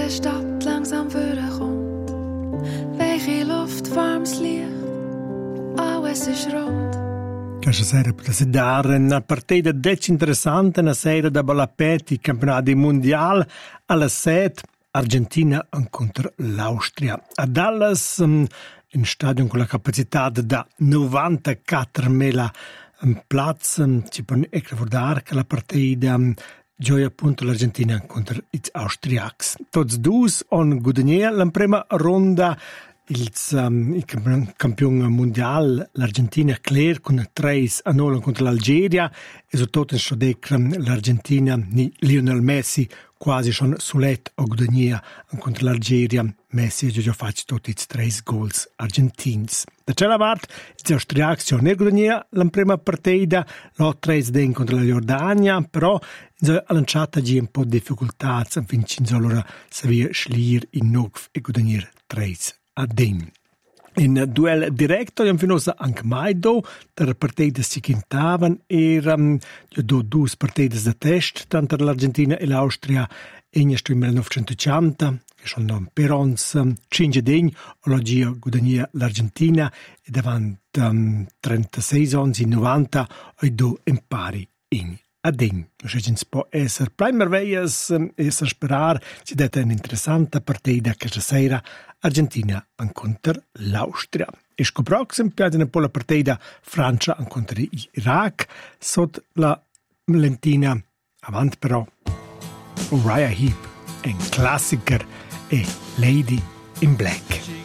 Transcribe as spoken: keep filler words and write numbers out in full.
der Stadt langsam vorkommt. Weiche Luft, warmes Licht, alles ist rund. Questa sera potesse dare una partita dec interessante, una sera da Balapetti, campionato mondiale, alla sette, Argentina contro l'Austria. A Dallas, in stadio con la capacità da novantaquattromila platz, ci può ricordare che la partita gioia appunto l'Argentina contro gli austriaci. Tots dus hanno guadagnato la prima ronda. Il, um, il campione mondiale, l'Argentina, clear con tre a null contro l'Algeria, e soprattutto in Shodek l'Argentina, ni Lionel Messi quasi schon sulet a guadagnia contro l'Algeria. Messi ha già fatto tutti i tre goals argentins. Da c'è parte, gli austriaci hanno guadagnia la prima partita, l'ho tre den contro la Jordania, però ha lanciato un po' di difficoltà, finché allora savia schlier in Nogf e guadagnare tre. Adem. In duel diretto abbiamo finito anche mai do, tre partite si chintavan, erano due partite da test, tanto l'Argentina e l'Austria, in millenovecentocenta, che sono Perons, cinque degni, oggi guadagna l'Argentina, e davanti um, trentasei anni, in novanta, e due impari in Adem. Non può essere prima veias e sperare si detta un'interessante partita questa sera Argentina contro l'Austria. E scoproxim piace un po' la partita Francia contro l'Iraq sotto la lentina avanti però Uriah Heep, un classiker e Lady in Black.